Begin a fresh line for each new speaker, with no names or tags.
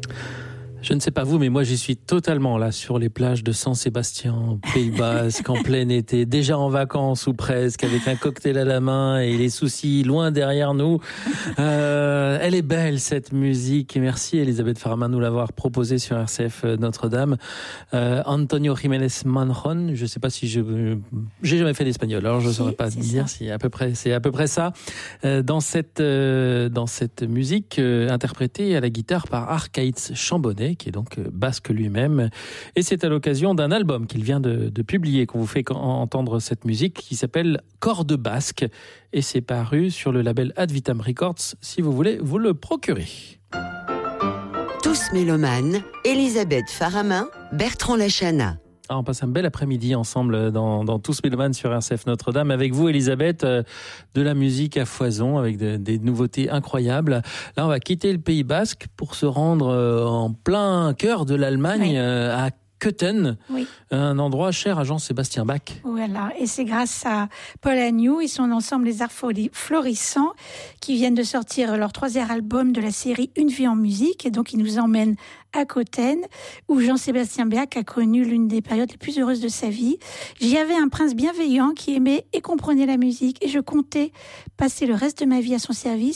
Je ne sais pas vous, mais moi j'y suis totalement là sur les plages de San Sébastien, Pays Basque, en plein été, déjà en vacances ou presque, avec un cocktail à la main et les soucis loin derrière nous. Elle est belle cette musique. Merci Elisabeth Farama de nous l'avoir proposée sur RCF Notre-Dame. Antonio Jiménez Manjon, je ne sais pas si j'ai jamais fait d'espagnol, alors je ne saurais pas dire si c'est à peu près ça. Dans cette musique interprétée à la guitare par Arcaïtz Chambonnet, qui est donc basque lui-même. Et c'est à l'occasion d'un album qu'il vient de publier qu'on vous fait entendre cette musique qui s'appelle Cordes basques. Et c'est paru sur le label Ad Vitam Records, si vous voulez vous le procurer.
Tous mélomanes, Elisabeth Farama, Bertrand Lachana.
On passe un bel après-midi ensemble dans Tous Mélomanes sur RCF Notre-Dame. Avec vous, Elisabeth, de la musique à foison, avec des nouveautés incroyables. Là, on va quitter le Pays Basque pour se rendre en plein cœur de l'Allemagne, à Köthen, un endroit cher à Jean-Sébastien Bach.
Voilà, et c'est grâce à Paul Agnew et son ensemble Les Arts Florissants qui viennent de sortir leur 3e album de la série Une vie en musique. Et donc, ils nous emmènent à Köthen, où Jean-Sébastien Bach a connu l'une des périodes les plus heureuses de sa vie. J'y avais un prince bienveillant qui aimait et comprenait la musique, et je comptais passer le reste de ma vie à son service.